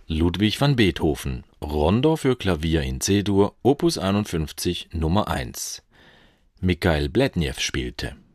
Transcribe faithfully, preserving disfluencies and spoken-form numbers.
Ludwig van Beethoven, Rondo für Klavier in C-Dur, Opus einundfünfzig, Nummer eins. Michail Bledniew spielte